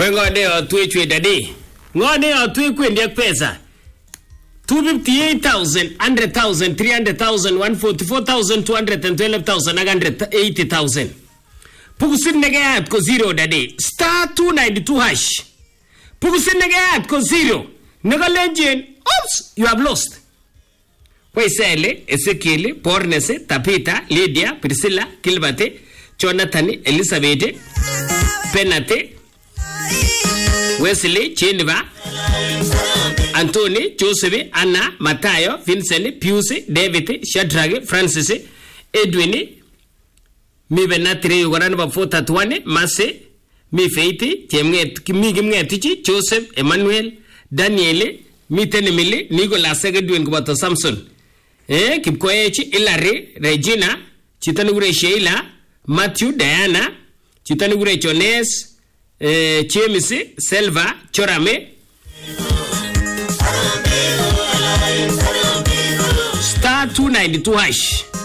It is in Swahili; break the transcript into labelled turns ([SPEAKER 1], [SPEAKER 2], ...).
[SPEAKER 1] ngode otwechwe dadi. Ngode otwekwe ndiak pesa. 258,000, 100,000, 300,000, 144,000, 212,000, 180,000. Pukusin negayat ko 0 dadi. Star 292 hash. Pukusin negayat ko 0. Nagalenjen, oops, you have lost. Waisele, Ezekiel, Pornese, Tapita, Lydia, Priscilla, Kilbate, Jonathan, Elizabeth, Penate, Wesley, Cheneva, Anthony, Joseph, Anna, Matayo, Vincent, Pius, David, Shadrach, Francis, Edwin, mi benatire yugoran ba 431, Mase, mi Faith, Gimngetichi, Joseph, Emmanuel, Daniel, mi Tenemile, Nicolas Edwin Kubato Samson. Kipkoechi, Hilary, Regina, Chitanugure Sheila, Matthew, Diana, Chitanugure Jones, James, Selva, Chorame, Star 292 hash.